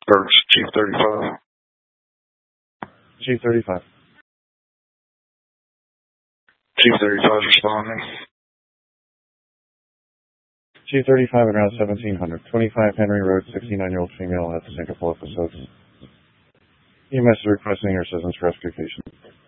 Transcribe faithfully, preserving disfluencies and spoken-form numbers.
Service, Chief thirty-five. Chief thirty-five. Chief thirty-five responding. Chief thirty-five at around seventeen hundred. twenty-five Henry Road, sixty-nine-year-old female at the Singapore facility. E M S requesting her assistance for rescue patient.